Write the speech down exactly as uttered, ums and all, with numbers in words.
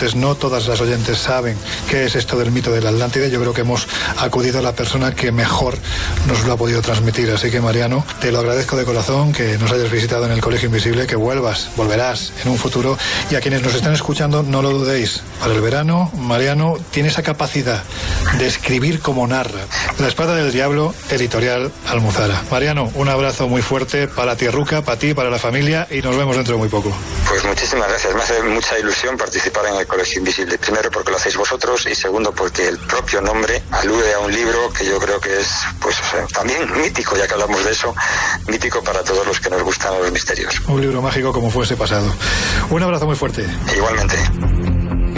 oyentes, no todas las oyentes saben qué es esto del mito de la Atlántida. Yo creo que hemos acudido a la persona que mejor nos lo ha podido transmitir. Así que, Mariano, te lo agradezco de corazón que nos hayas visitado en el Colegio Invisible, que vuelvas, volverás en un futuro. Y a quienes nos están escuchando, no lo dudéis. Para el verano, Mariano tiene esa capacidad de escribir como narra. La espada del diablo, editorial Almuzara. Mariano, un abrazo muy fuerte para Tierruca, para ti, para la familia, y nos vemos dentro de muy poco. Pues muchísimas gracias. Me hace mucha ilusión participar en el Colegio Invisible. Primero porque lo hacéis vosotros y segundo porque el propio nombre alude a un libro que yo creo que es, pues, también mítico, ya que hablamos de eso, mítico para todos los que nos gustan los misterios. Un libro mágico como fue ese pasado. Un abrazo muy fuerte. Igualmente.